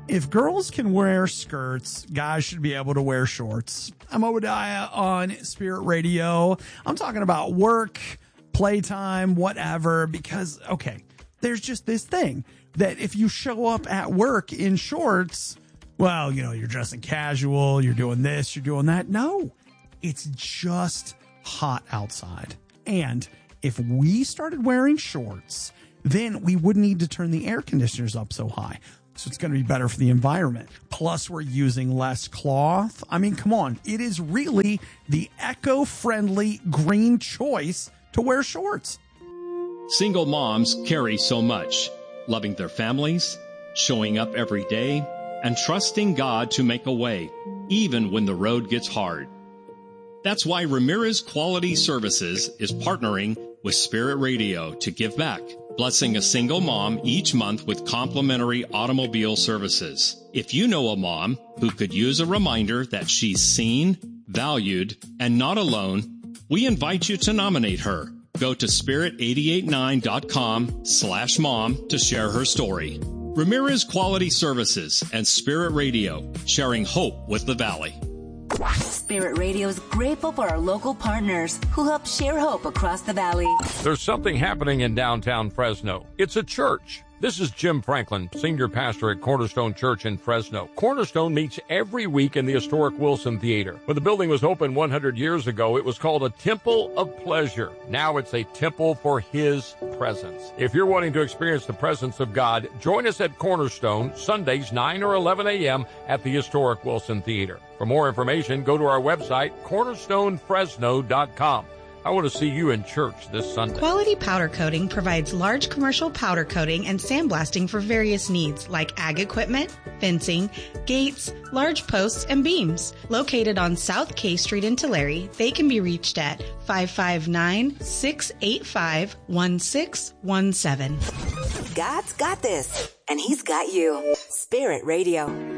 If girls can wear skirts, guys should be able to wear shorts. I'm Obadiah on Spirit Radio. I'm talking about work, playtime, whatever, because, okay, there's just this thing that if you show up at work in shorts, well, you know, you're dressing casual, you're doing this, you're doing that. No, it's just hot outside. And if we started wearing shorts, then we wouldn't need to turn the air conditioners up so high. So it's going to be better for the environment. Plus, we're using less cloth. I mean, come on. It is really the eco-friendly green choice to wear shorts. Single moms carry so much, loving their families, showing up every day, and trusting God to make a way, even when the road gets hard. That's why Ramirez Quality Services is partnering with Spirit Radio to give back, blessing a single mom each month with complimentary automobile services. If you know a mom who could use a reminder that she's seen, valued, and not alone, we invite you to nominate her. Go to spirit889.com/mom to share her story. Ramirez Quality Services and Spirit Radio, sharing hope with the Valley. Spirit Radio is grateful for our local partners who help share hope across the Valley. There's something happening in downtown Fresno. It's a church. This is Jim Franklin, senior pastor at Cornerstone Church in Fresno. Cornerstone meets every week in the historic Wilson Theater. When the building was opened 100 years ago, it was called a Temple of Pleasure. Now it's a temple for His presence. If you're wanting to experience the presence of God, join us at Cornerstone, Sundays 9 or 11 a.m. at the historic Wilson Theater. For more information, go to our website, cornerstonefresno.com. I want to see you in church this Sunday. Quality Powder Coating provides large commercial powder coating and sandblasting for various needs like ag equipment, fencing, gates, large posts, and beams. Located on South K Street in Tulare, they can be reached at 559-685-1617. God's got this, and He's got you. Spirit Radio.